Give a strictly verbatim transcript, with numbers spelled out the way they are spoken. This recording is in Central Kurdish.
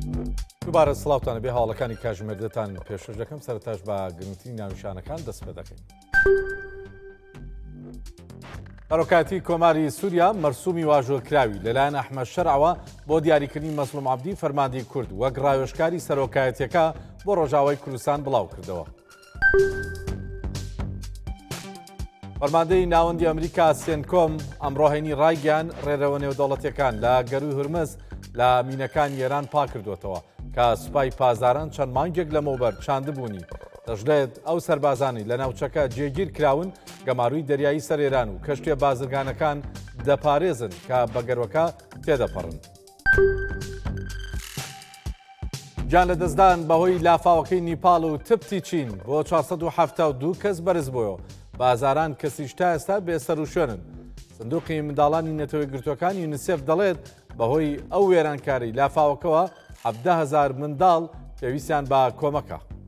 دووبارە سڵاوتانە بێ هاوڵەکانی کاژمێردەتان پێشکەش دەکەم سەرەتاش بە گرنگترین ناونیشانەکان دەست پێ دەکەین. هەرۆکاتی کۆماری سووریا مەرسومی واژۆکراوی لەلایەن ئەحمەد شەرعەوە بۆ دیاریکردنی مەزلوم عەبدی فەرماندەی کورد وەک ڕاوێژکاری سەرۆکایەتیەکە بۆ ڕۆژاوای کوردستان بڵاو کردەوە. فەرماندەی ناوەندی ئەمریکا سێنکۆم ئەمڕۆهێنی ڕایگەیان ڕێرەوە نێودەوڵەتیەکان لە گەروی هورمز لە مینەکان ئێران پاک کردوێتەوە کە سوپای پازاران چەند مانگێک لەمەوبەر چاندبوونی دەژڵێت ئەو سەربازانی لە ناوچەکە جێگیر کراون گەماروی دەریایی سەر ئێران و کەشتیە بازرگانەکان دەپارێزن کە بەگەروەکە تێدەپەڕن. گیان لە دەستدان بەهۆی لافاوەکەی نیپاڵ و تبتی چین بۆ چوارسەد و هەفتە و دوو کەس بەرز بووەوە. بازاران کەسیش تا ئێستا بێسەر و شوێنن. سندوقی منداڵانی نەتەوەی گرتوەکان یونیسێف دەڵێت بەهۆی ئەو وێرانکاری لافاوەکەوە هەڤدە هەزار منداڵ پێویستیان بە کۆمەکە.